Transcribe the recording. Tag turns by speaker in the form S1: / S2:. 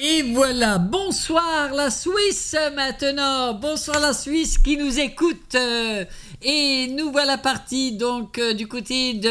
S1: Et voilà, bonsoir la Suisse maintenant, bonsoir la Suisse qui nous écoute. Et nous voilà partis donc du côté de